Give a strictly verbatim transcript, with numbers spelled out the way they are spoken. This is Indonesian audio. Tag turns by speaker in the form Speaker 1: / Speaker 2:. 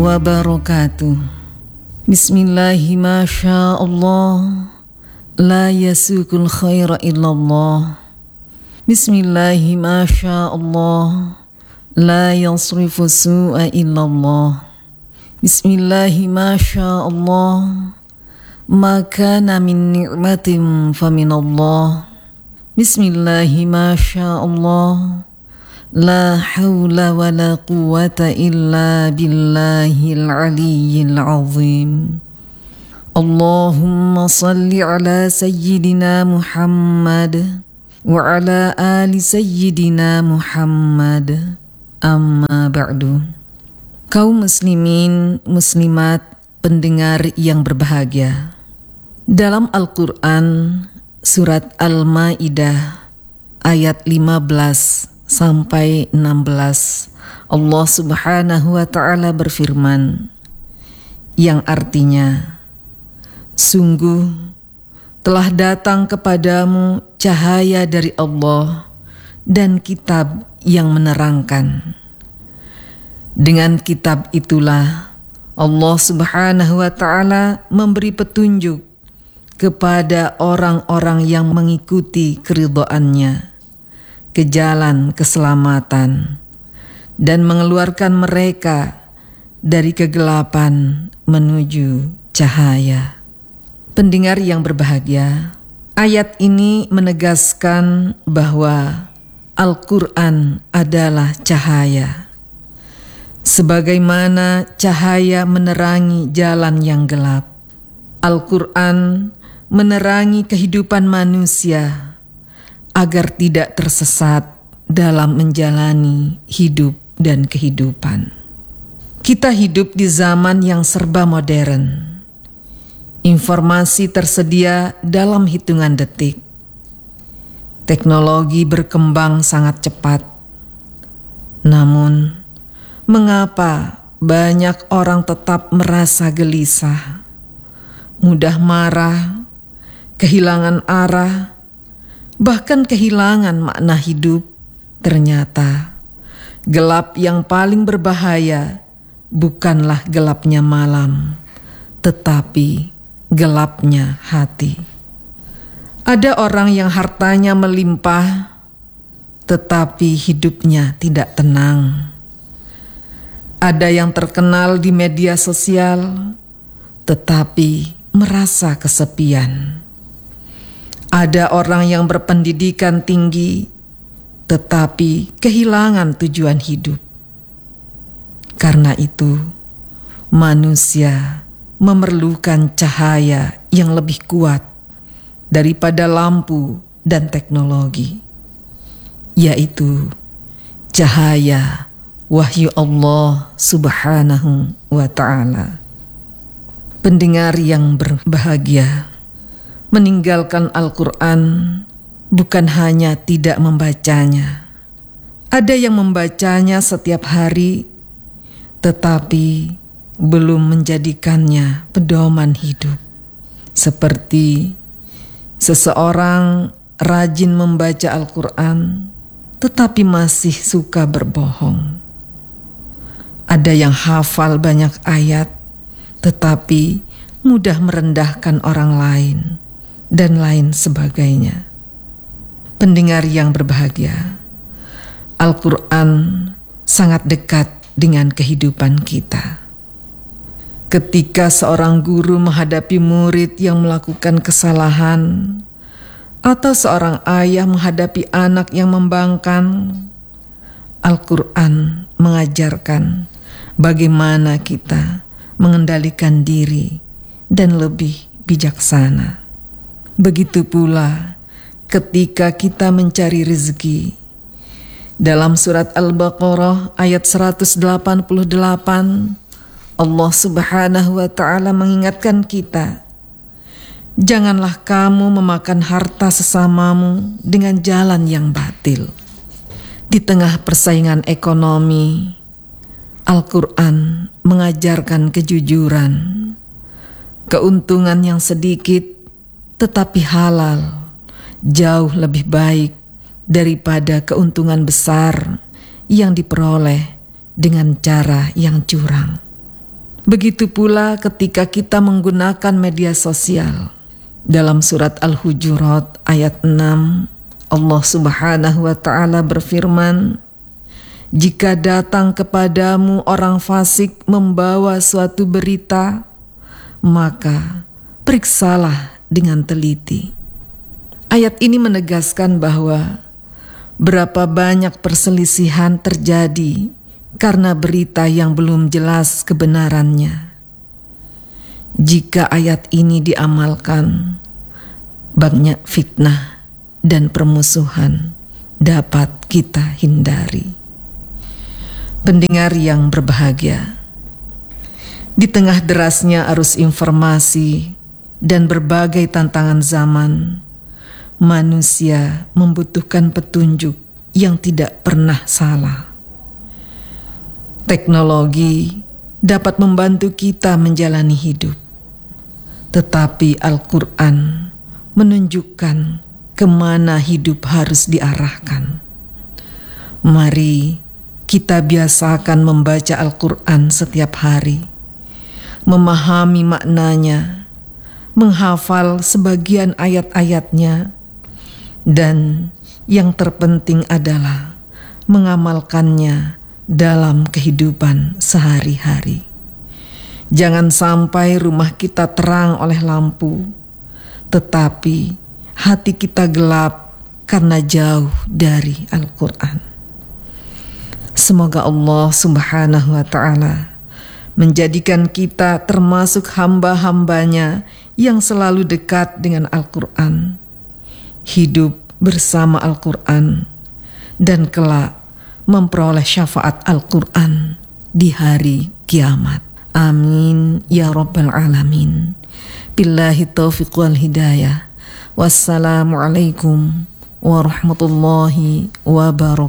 Speaker 1: wabarakatuh. Bismillahi ma sya Allah, la yasukul khaira illallah. Bismillahi ma sya Allah, la yasrifu su'a illallah. Bismillahi ma sya Allah, ma kana min ni'matin faminallah. Bismillahi ma sya Allah, la hawla wa la quwwata illa billahil aliyyil azim. Allahumma salli ala sayyidina Muhammad wa ala ali sayyidina Muhammad. Amma ba'du. Kaum muslimin, muslimat, pendengar yang berbahagia. Dalam Al-Quran, surat Al-Ma'idah, ayat lima belas sampai enam belas, Allah Subhanahu wa ta'ala berfirman, yang artinya, sungguh telah datang kepadamu cahaya dari Allah dan kitab yang menerangkan. Dengan kitab itulah Allah Subhanahu wa ta'ala memberi petunjuk kepada orang-orang yang mengikuti keridhaannya ke jalan keselamatan dan mengeluarkan mereka dari kegelapan menuju cahaya. Pendengar yang berbahagia, ayat ini menegaskan bahwa Al-Quran adalah cahaya. Sebagaimana cahaya menerangi jalan yang gelap, Al-Quran menerangi kehidupan manusia agar tidak tersesat dalam menjalani hidup dan kehidupan. Kita hidup di zaman yang serba modern. Informasi tersedia dalam hitungan detik. Teknologi berkembang sangat cepat. Namun, mengapa banyak orang tetap merasa gelisah, mudah marah, kehilangan arah, bahkan kehilangan makna hidup? Ternyata gelap yang paling berbahaya bukanlah gelapnya malam, tetapi gelapnya hati. Ada orang yang hartanya melimpah, tetapi hidupnya tidak tenang. Ada yang terkenal di media sosial, tetapi merasa kesepian. Ada orang yang berpendidikan tinggi, tetapi kehilangan tujuan hidup. Karena itu, manusia memerlukan cahaya yang lebih kuat daripada lampu dan teknologi, yaitu cahaya wahyu Allah Subhanahu wa ta'ala. Pendengar yang berbahagia, meninggalkan Al-Quran bukan hanya tidak membacanya. Ada yang membacanya setiap hari, tetapi belum menjadikannya pedoman hidup. Seperti seseorang rajin membaca Al-Quran, tetapi masih suka berbohong. Ada yang hafal banyak ayat, tetapi mudah merendahkan orang lain, dan lain sebagainya. Pendengar yang berbahagia, Al-Quran sangat dekat dengan kehidupan kita. Ketika seorang guru menghadapi murid yang melakukan kesalahan, atau seorang ayah menghadapi anak yang membangkang, Al-Quran mengajarkan bagaimana kita mengendalikan diri dan lebih bijaksana. Begitu pula ketika kita mencari rezeki. Dalam surat Al-Baqarah ayat seratus delapan puluh delapan, Allah Subhanahu wa ta'ala mengingatkan kita, janganlah kamu memakan harta sesamamu dengan jalan yang batil. Di tengah persaingan ekonomi, Al-Quran mengajarkan kejujuran, keuntungan yang sedikit tetapi halal jauh lebih baik daripada keuntungan besar yang diperoleh dengan cara yang curang. Begitu pula ketika kita menggunakan media sosial. Dalam surat Al-Hujurat ayat enam, Allah Subhanahu wa ta'ala berfirman, "Jika datang kepadamu orang fasik membawa suatu berita, maka periksalah dengan teliti." Ayat ini menegaskan bahwa berapa banyak perselisihan terjadi karena berita yang belum jelas kebenarannya. Jika ayat ini diamalkan, banyak fitnah dan permusuhan dapat kita hindari. Pendengar yang berbahagia, di tengah derasnya arus informasi dan berbagai tantangan zaman, manusia membutuhkan petunjuk yang tidak pernah salah. Teknologi dapat membantu kita menjalani hidup, tetapi Al-Quran menunjukkan kemana hidup harus diarahkan. Mari kita biasakan membaca Al-Quran setiap hari, memahami maknanya, menghafal sebagian ayat-ayatnya, dan yang terpenting adalah mengamalkannya dalam kehidupan sehari-hari. Jangan sampai rumah kita terang oleh lampu, tetapi hati kita gelap karena jauh dari Al-Quran. Semoga Allah Subhanahu wa ta'ala menjadikan kita termasuk hamba-hambanya yang selalu dekat dengan Al-Quran, hidup bersama Al-Quran, dan kelak memperoleh syafaat Al-Quran di hari kiamat. Amin ya rabbal alamin. Billahi taufiq wal hidayah. Wassalamualaikum warahmatullahi wabarakatuh.